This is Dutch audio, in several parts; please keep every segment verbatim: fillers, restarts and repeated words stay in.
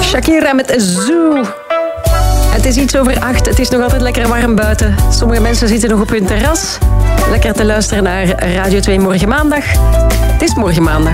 Shakira met Zoo. Het is iets over acht. Het is nog altijd lekker warm buiten. Sommige mensen zitten nog op hun terras. Lekker te luisteren naar Radio twee Morgen Maandag. Het is morgen maandag.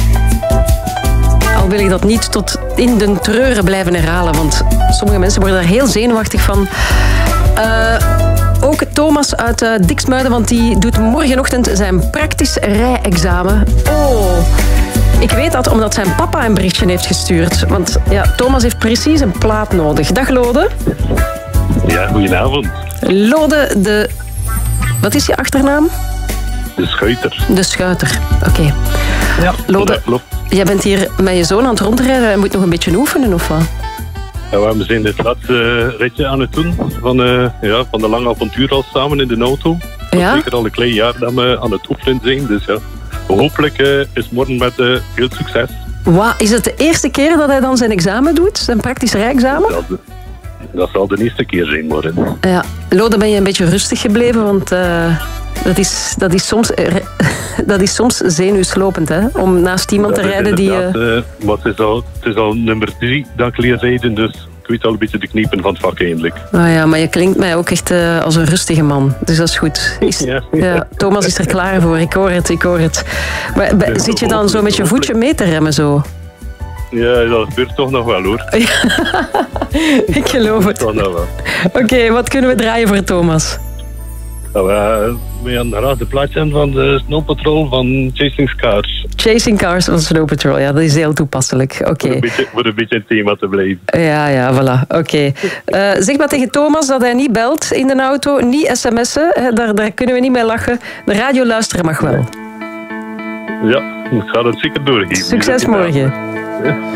Al wil ik dat niet tot in den treuren blijven herhalen, want sommige mensen worden daar heel zenuwachtig van. Uh, ook Thomas uit uh, Diksmuiden, want die doet morgenochtend zijn praktisch rijexamen. Oh, ik weet dat omdat zijn papa een berichtje heeft gestuurd. Want ja, Thomas heeft precies een plaat nodig. Dag Lode. Ja, goedenavond. Lode de... Wat is je achternaam? De Schuiter. De Schuiter, oké. Okay. Ja, Lode, dat klopt. Jij bent hier met je zoon aan het rondrijden en moet nog een beetje oefenen, of wat? Ja, we zijn dit laatste ritje aan het doen van, uh, ja, van de lange avontuur al samen in de auto. Dat ja? is zeker al een klein jaar dat we aan het oefenen zijn. Dus ja, hopelijk uh, is morgen met uh, veel succes. Wow, is het de eerste keer dat hij dan zijn examen doet? Zijn praktisch rijexamen? Dat, dat zal de eerste keer zijn morgen. Ja. Lode, ben je een beetje rustig gebleven? Want uh, dat, is, dat, is soms, uh, dat is soms zenuwslopend, hè? Om naast iemand dat te rijden die... Uh... Uh, maar het is, al, het is al nummer drie dat ik leer rijden, dus ik weet al een beetje de kniepen van het vak eigenlijk. Oh ja, maar je klinkt mij ook echt uh, als een rustige man. Dus dat is goed. Is, ja. Ja, Thomas is er klaar voor. Ik hoor het, ik hoor het. Maar ja, zit je dan zo met je voetje mee te remmen zo? Ja, dat gebeurt toch nog wel, hoor. Ik geloof het. Toch nog wel. Oké, okay, wat kunnen we draaien voor Thomas? Nou, uh, we gaan graag de plaatje van de Snow Patrol van Chasing Cars. Chasing Cars van Snow Patrol, ja, dat is heel toepasselijk. Oké. Okay. Voor, voor een beetje een thema te blijven. Ja, ja, voilà. Oké. Okay. Uh, zeg maar tegen Thomas dat hij niet belt in de auto, niet sms'en, hè, daar, daar kunnen we niet mee lachen. De radio luisteren mag wel. Ja, ik ga dat zeker doorgeven. Succes morgen. Ja.